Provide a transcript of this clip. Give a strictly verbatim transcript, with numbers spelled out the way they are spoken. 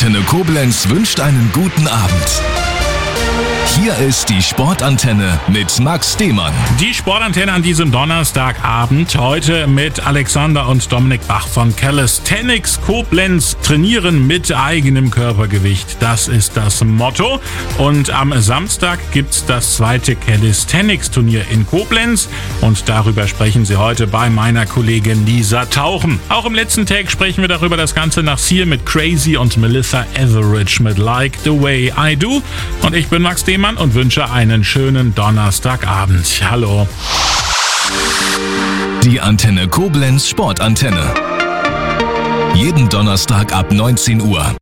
Antenne Koblenz wünscht einen guten Abend. Hier ist die Sportantenne mit Max Demann. Die Sportantenne an diesem Donnerstagabend. Heute mit Alexander und Dominik Bach von Calisthenics Koblenz. Trainieren mit eigenem Körpergewicht. Das ist das Motto. Und am Samstag gibt's das zweite Calisthenics-Turnier in Koblenz. Und darüber sprechen sie heute bei meiner Kollegin Lisa Tauchen. Auch im letzten Tag sprechen wir darüber, das Ganze nach Ziel mit Crazy und Melissa Etheridge mit Like the Way I Do. Und ich bin Max Demann und wünsche einen schönen Donnerstagabend. Hallo. Die Antenne Koblenz Sportantenne. Jeden Donnerstag ab neunzehn Uhr.